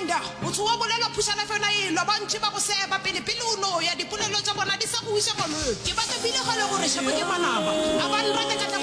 Amanda o tsoa bolela phušana fela e lo bantši ba go seba pele o no ya dipolelo tša bona di sa go iša molwetse ke ba ka bile gale gore šapa ke manaba a ba nreka ka